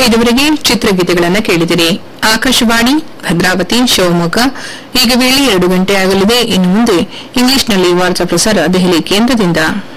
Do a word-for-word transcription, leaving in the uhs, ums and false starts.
ಇದುವರೆಗೆ ಚಿತ್ರಗೀತೆಗಳನ್ನು ಕೇಳಿದಿರಿ. ಆಕಾಶವಾಣಿ ಭದ್ರಾವತಿ ಶಿವಮೊಗ್ಗ. ಈಗ ವೇಳೆ ಎರಡು ಗಂಟೆ ಆಗಲಿದೆ. ಇನ್ನು ಮುಂದೆ ಇಂಗ್ಲಿಷ್ನಲ್ಲಿ ವಾರ್ತಾ ಪ್ರಸಾರ ದೆಹಲಿ ಕೇಂದ್ರದಿಂದ.